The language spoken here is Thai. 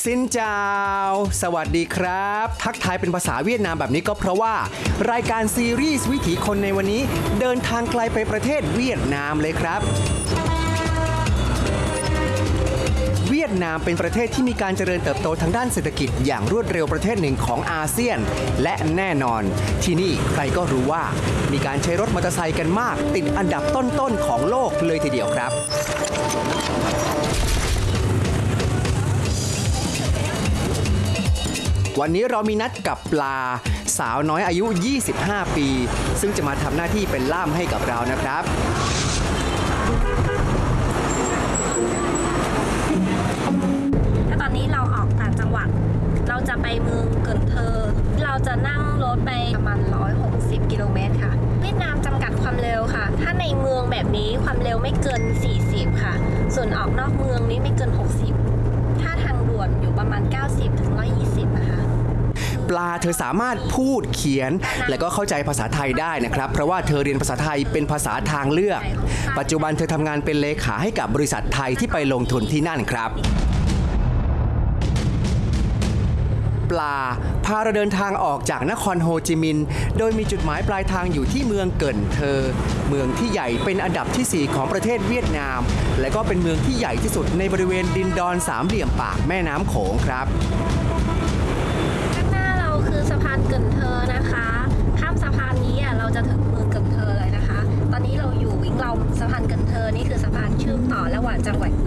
ซินเจ้าสวัสดีครับทักทายเป็นภาษาเวียดนามแบบนี้ก็เพราะว่ารายการซีรีส์วิถีคนในวันนี้เดินทางไกลไปประเทศเวียดนามเลยครับเวียดนามเป็นประเทศที่มีการเจริญเติบโตทางด้านเศรษฐกิจอย่างรวดเร็วประเทศหนึ่งของอาเซียนและแน่นอนที่นี่ใครก็รู้ว่ามีการใช้รถมอเตอร์ไซค์กันมากติดอันดับต้นๆของโลกเลยทีเดียวครับวันนี้เรามีนัดกับปลาสาวน้อยอายุ 25 ปีซึ่งจะมาทำหน้าที่เป็นล่ามให้กับเรานะครับถ้าตอนนี้เราออกต่างจังหวัดเราจะไปเมืองเกินเทอร์เราจะนั่งรถไปประมาณ160 กิโลเมตรค่ะเวียดนามจำกัดความเร็วค่ะถ้าในเมืองแบบนี้ความเร็วไม่เกิน40ค่ะส่วนออกนอกเมืองนี้ไม่เกิน60ถ้าทางด่วนอยู่ประมาณ90 ถึง 120นะคะปลาเธอสามารถพูดเขียนและก็เข้าใจภาษาไทยได้นะครับเพราะว่าเธอเรียนภาษาไทยเป็นภาษาทางเลือกปัจจุบันเธอทำงานเป็นเลขาให้กับบริษัทไทยที่ไปลงทุนที่นั่นครับปลาพาเราเดินทางออกจากนครโฮจิมินห์โดยมีจุดหมายปลายทางอยู่ที่เมืองเกินเทอร์เมืองที่ใหญ่เป็นอันดับที่4ของประเทศเวียดนามและก็เป็นเมืองที่ใหญ่ที่สุดในบริเวณดินดอนสามเหลี่ยมปากแม่น้ำโขงครับข้างหน้าเราคือสะพานเกินเทอร์นะคะข้ามสะพานนี้เราจะถึงเมืองเกินเทอร์เลยนะคะตอนนี้เราอยู่วิ่งเราสะพานเกินเทอร์นี่คือสะพานเชื่อมต่อระหว่างจังหวัด